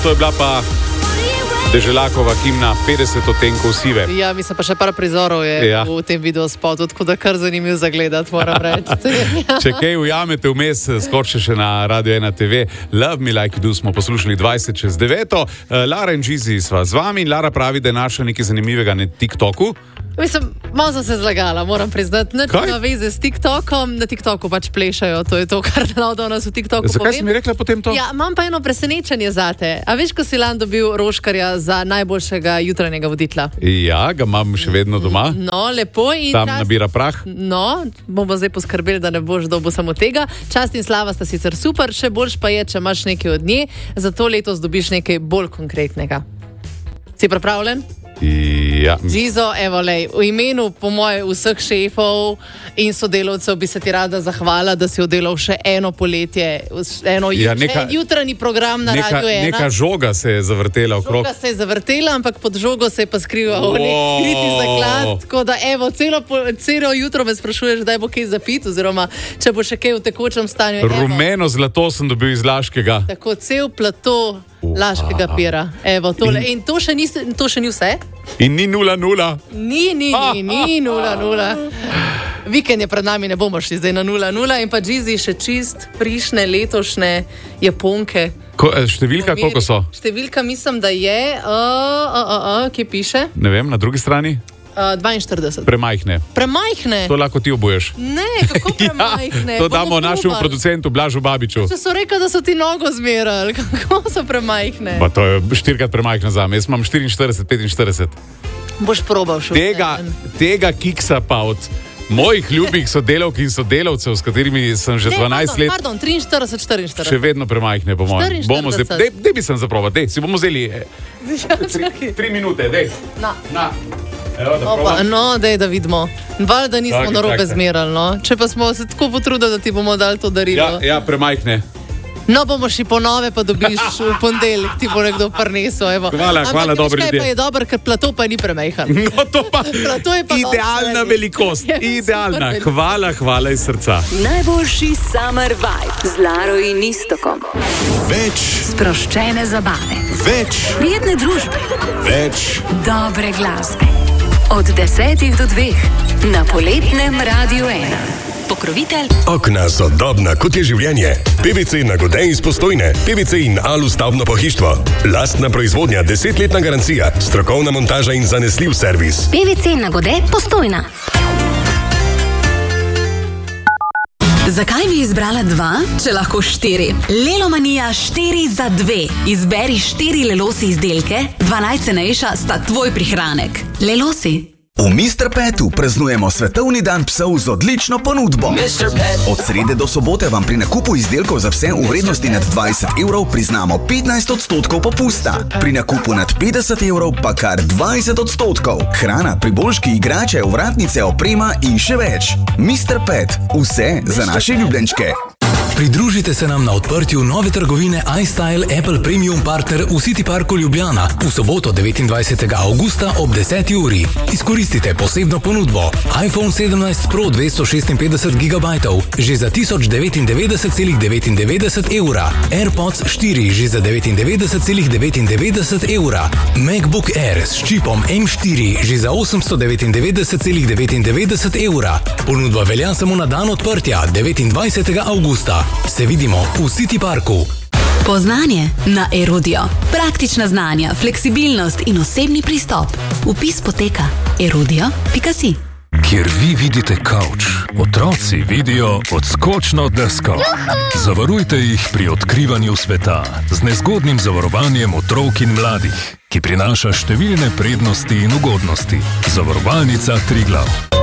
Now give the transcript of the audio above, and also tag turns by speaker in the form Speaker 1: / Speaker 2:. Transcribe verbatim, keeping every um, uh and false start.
Speaker 1: To je bila pa Deželakova himna petdeset odtenkov sive.
Speaker 2: Ja, mislim pa še par prizorov je ja. v tem videospotu, tako da kar zanimivo zagledati, moram reči.
Speaker 1: Če kaj ujamete vmes, skočite še na Radio ena te ve. Love Me Like You Do smo poslušali dvajset čez deveto. Lara in Gizi sva z vami in Lara pravi, da je našla nekaj zanimivega na TikToku.
Speaker 2: Mislim, malo sem se zlagala, moram priznati. Nič na veze s TikTokom, na TikToku pač plešajo, to je to, kar navda nas v TikToku povem.
Speaker 1: Zakaj si mi rekla potem to?
Speaker 2: Ja, imam pa eno presenečenje zate. A veš, ko si lan dobil Roškarja za najboljšega jutranjega voditla?
Speaker 1: Ja, ga imam še vedno doma.
Speaker 2: No, lepo. In
Speaker 1: tam
Speaker 2: čast...
Speaker 1: nabira prah.
Speaker 2: No, bomo zdaj poskrbeli, da ne boš dobil samo tega. Čast in slava sta sicer super, še boljš pa je, če imaš nekaj od nje, zato letos dobiš nekaj bolj konkretnega. Si pripravljen?
Speaker 1: Ja.
Speaker 2: Gizo, evo lej, v imenu po moje vseh šefov in sodelavcev bi se ti rada zahvala, da si oddelal še eno poletje, eno
Speaker 1: ja, neka,
Speaker 2: jutranji program na
Speaker 1: neka,
Speaker 2: Radio ena.
Speaker 1: Neka žoga se je zavrtela okrog.
Speaker 2: Žoga se je zavrtela, ampak pod žogo se je pa skrival wow. nek skriti zaklad. Tako da evo, celo, celo jutro me sprašuješ, daj bo kaj zapit, oziroma če bo še kaj v tekočem stanju.
Speaker 1: Rumeno zlato sem dobil iz Laškega.
Speaker 2: Tako, cel plato Laškega pira. Evo, tole. In, in to, še ni, to še ni vse?
Speaker 1: In ni nula nula.
Speaker 2: Ni, ni, ni, ni nula nula. Vikend je pred nami, ne bomo šli zdaj na nula nula. In pa Gizi še čist prišne letošnje Japonke.
Speaker 1: Ko, številka, Pomeri, koliko so?
Speaker 2: Številka mislim, da je, uh, uh, uh, uh, kje piše?
Speaker 1: Ne vem, na drugi strani?
Speaker 2: Uh, dvainštirideset.
Speaker 1: Premajhne.
Speaker 2: Premajhne?
Speaker 1: To lahko ti obuješ.
Speaker 2: Ne, kako premajhne?
Speaker 1: Ja, to damo našemu producentu Blažu Babiču.
Speaker 2: Se so rekli, da so ti nogo zmerali. Kako so premajhne?
Speaker 1: Pa to je štirikrat premajhne zame. Jaz imam štiriinštirideset, petinštirideset.
Speaker 2: Boš probal še
Speaker 1: tega, tega kiksa pa od mojih ljubih sodelavk in sodelavcev, s katerimi sem že ne, dvanajst
Speaker 2: pardon,
Speaker 1: let.
Speaker 2: Pardon, triinštirideset, štiriinštirideset.
Speaker 1: Še vedno premajhne, po mojem. Bomo zdaj, dej, dej bi sem zaprobat, dej, si bomo vzeli eh, tri, tri minute, dej.
Speaker 2: Na.
Speaker 1: Na. Evo, da
Speaker 2: Opa, no, dej, da vidimo. Val, da nismo tak, narobe tak, zmerali, no. Če pa smo se tako potrudili, da ti bomo dali to darilo.
Speaker 1: Ja, ja, premajhne.
Speaker 2: No, bomo šli po nove, pa dobiš v ponedeljek, ti bo nekdo prinesel.
Speaker 1: Hvala,
Speaker 2: Ampak,
Speaker 1: hvala, dobri ljudje.
Speaker 2: Ampak, pa je dobro, ker plato pa ni premajhan.
Speaker 1: No, to pa,
Speaker 2: plato je pa
Speaker 1: idealna
Speaker 2: dobro,
Speaker 1: velikost, je idealna. Hvala, hvala iz srca.
Speaker 3: Najboljši summer vibe z Laro in Istokom.
Speaker 4: Več
Speaker 3: sproščene zabave.
Speaker 4: Več
Speaker 3: prijetne družbe.
Speaker 4: Več
Speaker 3: dobre glasbe. Od desetih do dveh na poletnem Radio ena. Pokrovitelj
Speaker 4: Okna sodobna, kot je življenje. P V C Nagode iz Postojne. P V C in Alu stavbno pohištvo. Lastna proizvodnja, desetletna garancija, strokovna montaža in zanesljiv servis.
Speaker 5: P V C Nagode Postojna.
Speaker 6: Zakaj bi izbrala dva, če lahko štiri? Lelomanija štiri za dve. Izberi štiri Lelosi izdelke, dva najcenejša sta tvoj prihranek. Lelosi.
Speaker 7: V mister Petu praznujemo svetovni dan psov z odlično ponudbo. Od srede do sobote vam pri nakupu izdelkov za pse v vrednosti nad dvajset evrov priznamo petnajst odstotkov popusta. Pri nakupu nad petdeset evrov pa kar dvajset odstotkov. Hrana, priboljški, igrače, ovratnice, oprema in še več. mister Pet. Vse za naše ljubljenčke.
Speaker 8: Pridružite se nam na odprtju nove trgovine iStyle Apple Premium Partner v City Parku Ljubljana v soboto devetindvajsetega avgusta ob deseti uri. Izkoristite posebno ponudbo. iPhone sedemnajst Pro dvesto šestinpetdeset gigabajtov že za tisoč devetindevetdeset celih devetindevetdeset evra. AirPods štiri že za devetindevetdeset celih devetindevetdeset evra. MacBook Air s čipom M štiri že za osemsto devetindevetdeset celih devetindevetdeset evra. Ponudba velja samo na dan odprtja devetindvajsetega avgusta. Se vidimo v City Parku.
Speaker 6: Poznanje na Erudio. Praktična znanja, fleksibilnost in osebni pristop. Vpis poteka erudio pika si.
Speaker 9: Kjer vi vidite kavč, otroci vidijo odskočno desko. Zavarujte jih pri odkrivanju sveta z nezgodnim zavarovanjem otrok in mladih, ki prinaša številne prednosti in ugodnosti. Zavarovalnica Triglav.